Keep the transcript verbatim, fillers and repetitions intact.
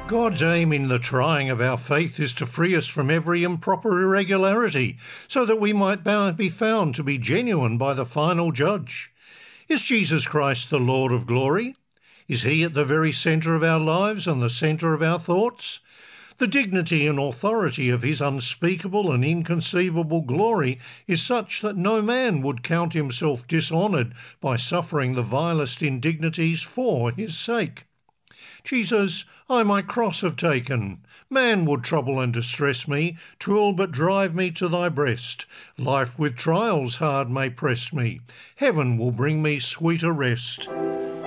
God's aim in the trying of our faith is to free us from every improper irregularity, so that we might be found to be genuine by the final judge. Is Jesus Christ the Lord of glory? Is he at the very centre of our lives and the centre of our thoughts? The dignity and authority of his unspeakable and inconceivable glory is such that no man would count himself dishonoured by suffering the vilest indignities for his sake. Jesus, I my cross have taken. Man would trouble and distress me, 'twill but drive me to thy breast. Life with trials hard may press me. Heaven will bring me sweeter rest.